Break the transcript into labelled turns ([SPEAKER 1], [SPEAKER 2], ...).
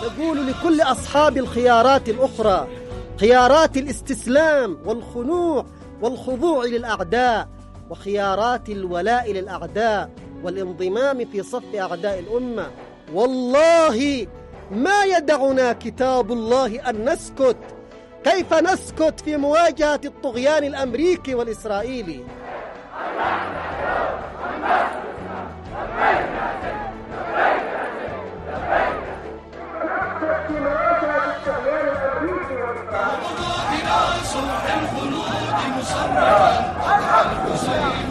[SPEAKER 1] نقول لكل أصحاب الخيارات الأخرى، خيارات الاستسلام والخنوع والخضوع للأعداء، وخيارات الولاء للأعداء والانضمام في صف أعداء الأمة، والله ما يدعنا كتاب الله أن نسكت. كيف نسكت في مواجهة الطغيان الأمريكي والإسرائيلي؟
[SPEAKER 2] صرح الخلود مصرحا الحسين